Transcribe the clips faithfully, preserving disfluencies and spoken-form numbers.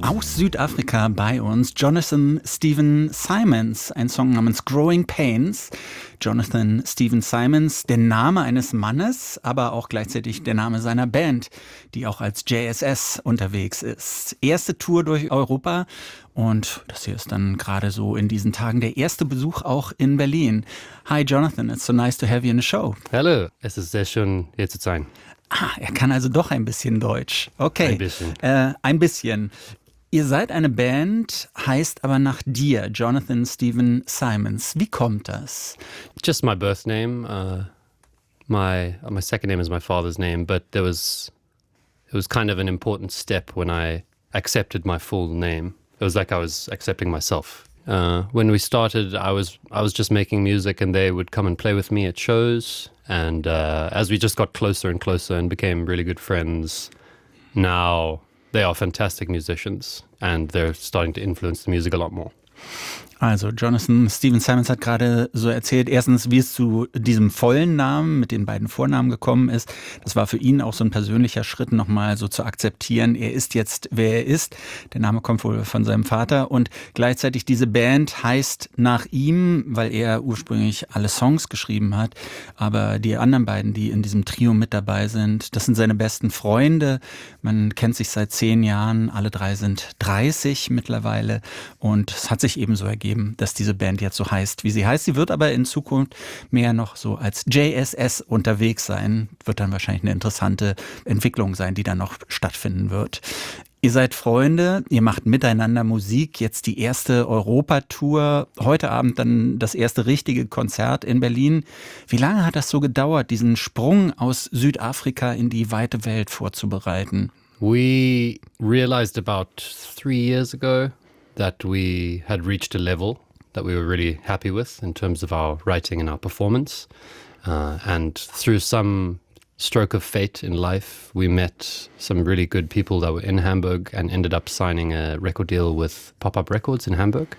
Aus Südafrika bei uns Jonathan Stephen Simons, ein Song namens Growing Pains. Jonathan Stephen Simons, der Name eines Mannes, aber auch gleichzeitig der Name seiner Band, die auch als J S S unterwegs ist. Erste Tour durch Europa und das hier ist dann gerade so in diesen Tagen der erste Besuch auch in Berlin. Hi Jonathan, it's so nice to have you in the show. Hallo, es ist sehr schön hier zu sein. Ah, er kann also doch ein bisschen Deutsch. Okay. Ein bisschen. Äh, ein bisschen. Ihr seid eine Band, heißt aber nach dir, Jonathan Stephen Simons. Wie kommt das? Just my birth name. Uh, my my second name is my father's name, but there was it was kind of an important step when I accepted my full name. It was like I was accepting myself. Uh, when we started, I was I was just making music, and they would come and play with me at shows. And uh, as we just got closer and closer and became really good friends, now they are fantastic musicians and they're starting to influence the music a lot more. Also Jonathan Stephen Simons hat gerade so erzählt, erstens, wie es zu diesem vollen Namen mit den beiden Vornamen gekommen ist. Das war für ihn auch so ein persönlicher Schritt, nochmal so zu akzeptieren, er ist jetzt, wer er ist. Der Name kommt wohl von seinem Vater und gleichzeitig diese Band heißt nach ihm, weil er ursprünglich alle Songs geschrieben hat. Aber die anderen beiden, die in diesem Trio mit dabei sind, das sind seine besten Freunde. Man kennt sich seit zehn Jahren, alle drei sind dreißig mittlerweile und es hat sich eben so ergeben, dass diese Band jetzt so heißt, wie sie heißt. Sie wird aber in Zukunft mehr noch so als J S S unterwegs sein. Wird dann wahrscheinlich eine interessante Entwicklung sein, die dann noch stattfinden wird. Ihr seid Freunde, ihr macht miteinander Musik, jetzt die erste Europatour, heute Abend dann das erste richtige Konzert in Berlin. Wie lange hat das so gedauert, diesen Sprung aus Südafrika in die weite Welt vorzubereiten? We realized about three years ago that we had reached a level that we were really happy with in terms of our writing and our performance. Uh, and through some stroke of fate in life, we met some really good people that were in Hamburg and ended up signing a record deal with Pop-Up Records in Hamburg.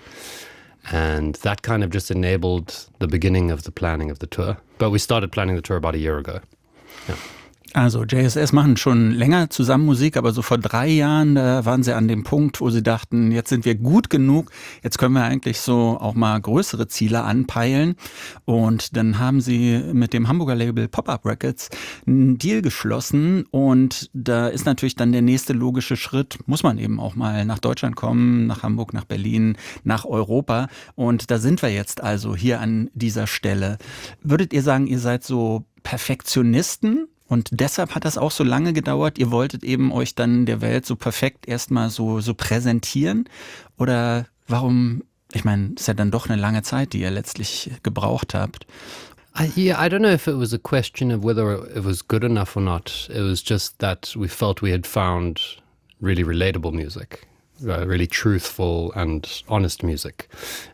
And that kind of just enabled the beginning of the planning of the tour. But we started planning the tour about a year ago. Yeah. Also J S S machen schon länger zusammen Musik, aber so vor drei Jahren, da waren sie an dem Punkt, wo sie dachten, jetzt sind wir gut genug, jetzt können wir eigentlich so auch mal größere Ziele anpeilen. Und dann haben sie mit dem Hamburger Label Pop-Up Records einen Deal geschlossen und da ist natürlich dann der nächste logische Schritt, muss man eben auch mal nach Deutschland kommen, nach Hamburg, nach Berlin, nach Europa und da sind wir jetzt also hier an dieser Stelle. Würdet ihr sagen, ihr seid so Perfektionisten? Und deshalb hat das auch so lange gedauert. Ihr wolltet eben euch dann der Welt so perfekt erstmal so, so präsentieren? Oder warum, ich meine, es ist ja dann doch eine lange Zeit, die ihr letztlich gebraucht habt. I, yeah, I don't know if it was a question of whether it was good enough or not. It was just that we felt we had found really relatable music, uh, really truthful and honest music.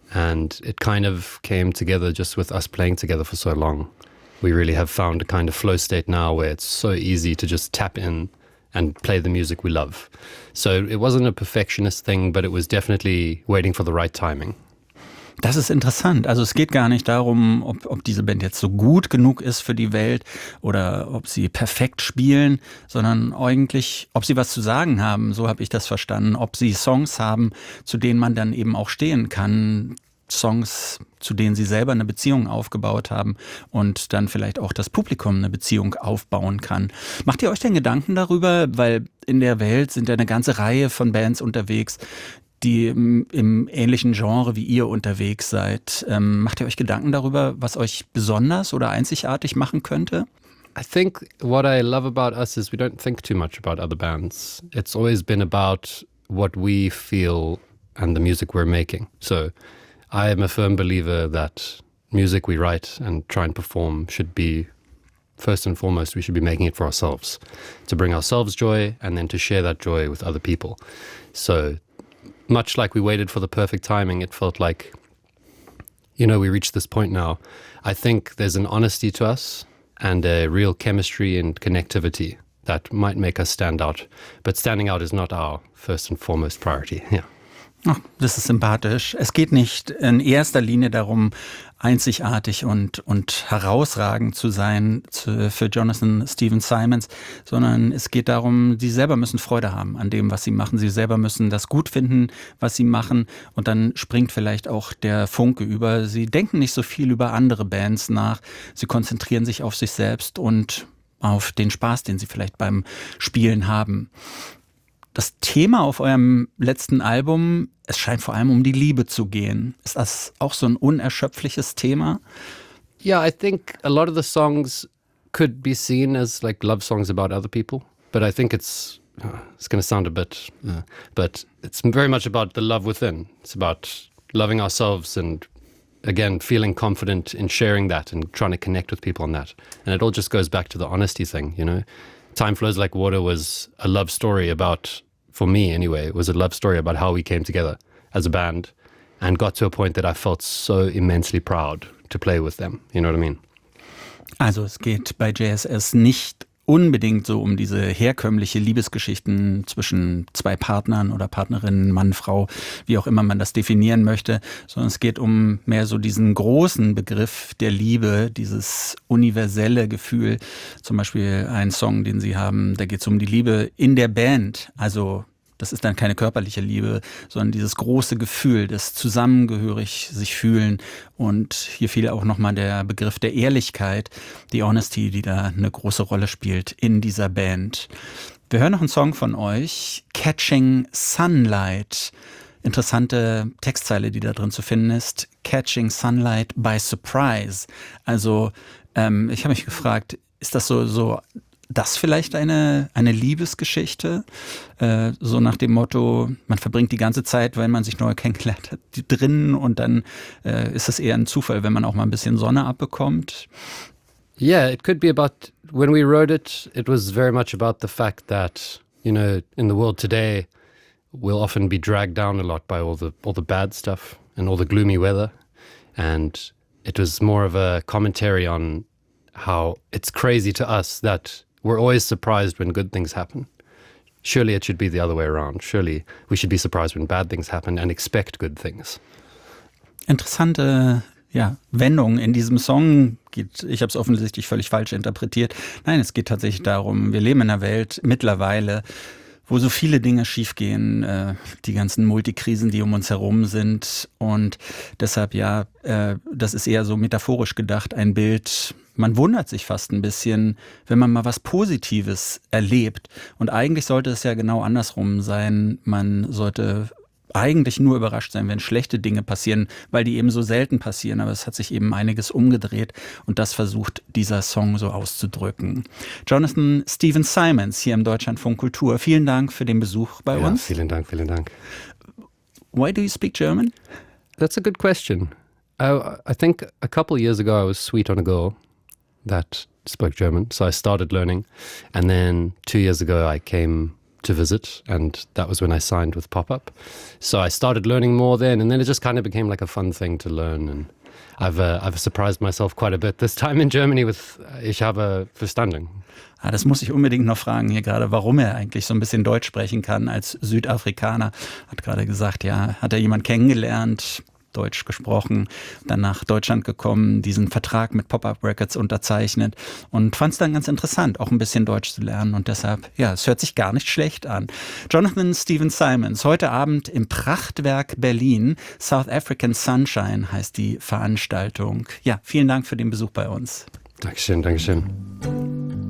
And it kind of came together just with us playing together for so long. We really have found a kind of flow state now where it's so easy to just tap in and play the music we love. So it wasn't a perfectionist thing, but it was definitely waiting for the right timing. Das ist interessant. Also es geht gar nicht darum, ob, ob diese Band jetzt so gut genug ist für die Welt oder ob sie perfekt spielen, sondern eigentlich, ob sie was zu sagen haben, so habe ich das verstanden, ob sie Songs haben, zu denen man dann eben auch stehen kann. Songs, zu denen sie selber eine Beziehung aufgebaut haben und dann vielleicht auch das Publikum eine Beziehung aufbauen kann. Macht ihr euch denn Gedanken darüber, weil in der Welt sind ja eine ganze Reihe von Bands unterwegs, die im, im ähnlichen Genre wie ihr unterwegs seid. Ähm, macht ihr euch Gedanken darüber, was euch besonders oder einzigartig machen könnte? I think what I love about us is we don't think too much about other bands. It's always been about what we feel and the music we're making. So I am a firm believer that music we write and try and perform should be, first and foremost, we should be making it for ourselves, to bring ourselves joy and then to share that joy with other people. So much like we waited for the perfect timing, it felt like, you know, we reached this point now. I think there's an honesty to us and a real chemistry and connectivity that might make us stand out. But standing out is not our first and foremost priority. Yeah. Ach, das ist sympathisch. Es geht nicht in erster Linie darum, einzigartig und, und herausragend zu sein zu, für Jonathan Stephen Simons, sondern es geht darum, sie selber müssen Freude haben an dem, was sie machen. Sie selber müssen das gut finden, was sie machen, und dann springt vielleicht auch der Funke über. Sie denken nicht so viel über andere Bands nach. Sie konzentrieren sich auf sich selbst und auf den Spaß, den sie vielleicht beim Spielen haben. Das Thema auf eurem letzten Album, es scheint vor allem um die Liebe zu gehen. Ist das auch so ein unerschöpfliches Thema? Yeah, I think a lot of the songs could be seen as like love songs about other people, but I think it's uh, it's going to sound a bit, uh, but it's very much about the love within. It's about loving ourselves and, again, feeling confident in sharing that and trying to connect with people on that. And it all just goes back to the honesty thing, you know? Time Flows Like Water was a love story about, for me anyway, it was a love story about how we came together as a band and got to a point that I felt so immensely proud to play with them. You know what I mean? Also es geht bei J S S nicht unbedingt so um diese herkömmliche Liebesgeschichten zwischen zwei Partnern oder Partnerinnen, Mann, Frau, wie auch immer man das definieren möchte, sondern es geht um mehr so diesen großen Begriff der Liebe, dieses universelle Gefühl. Zum Beispiel ein Song, den sie haben, da geht es um die Liebe in der Band, also das ist dann keine körperliche Liebe, sondern dieses große Gefühl, das zusammengehörig sich fühlen. Und hier fiel auch nochmal der Begriff der Ehrlichkeit, die Honesty, die da eine große Rolle spielt in dieser Band. Wir hören noch einen Song von euch, Catching Sunlight. Interessante Textzeile, die da drin zu finden ist. Catching Sunlight by Surprise. Also ähm, ich habe mich gefragt, ist das so so das vielleicht eine, eine Liebesgeschichte? Äh, so nach dem Motto, man verbringt die ganze Zeit, wenn man sich neu kennengelernt hat, drinnen, und dann äh, ist es eher ein Zufall, wenn man auch mal ein bisschen Sonne abbekommt. Yeah, it could be about, when we wrote it, it was very much about the fact that, you know, in the world today, we'll often be dragged down a lot by all the all the bad stuff and all the gloomy weather. And it was more of a commentary on how it's crazy to us that we're always surprised when good things happen. Surely it should be the other way around. Surely we should be surprised when bad things happen and expect good things. Interessante ja, Wendung in diesem Song. Geht, ich habe es offensichtlich völlig falsch interpretiert. Nein, es geht tatsächlich darum, wir leben in einer Welt mittlerweile, wo so viele Dinge schiefgehen, äh, die ganzen Multikrisen, die um uns herum sind. Und deshalb, ja, äh, das ist eher so metaphorisch gedacht, ein Bild. Man wundert sich fast ein bisschen, wenn man mal was Positives erlebt. Und eigentlich sollte es ja genau andersrum sein. Man sollte eigentlich nur überrascht sein, wenn schlechte Dinge passieren, weil die eben so selten passieren. Aber es hat sich eben einiges umgedreht, und das versucht dieser Song so auszudrücken. Jonathan Stephen Simons hier im Deutschlandfunk Kultur. Vielen Dank für den Besuch bei Ja, uns. vielen Dank, vielen Dank. Why do you speak German? That's a good question. I, I think a couple years ago I was sweet on a girl that spoke German, so I started learning. And then two years ago I came to visit, and that was when I signed with Pop-Up. So I started learning more then, and then it just kind of became like a fun thing to learn. And I've uh, I've surprised myself quite a bit this time in Germany with Ich habe verstanden. Ah, das muss ich unbedingt noch fragen hier gerade, warum er eigentlich so ein bisschen Deutsch sprechen kann als Südafrikaner. Hat gerade gesagt, ja, hat er jemand kennengelernt, Deutsch gesprochen, dann nach Deutschland gekommen, diesen Vertrag mit Pop-Up Records unterzeichnet und fand es dann ganz interessant, auch ein bisschen Deutsch zu lernen, und deshalb, ja, es hört sich gar nicht schlecht an. Jonathan Stephen Simons, heute Abend im Prachtwerk Berlin, South African Sunshine heißt die Veranstaltung. Ja, vielen Dank für den Besuch bei uns. Dankeschön, Dankeschön.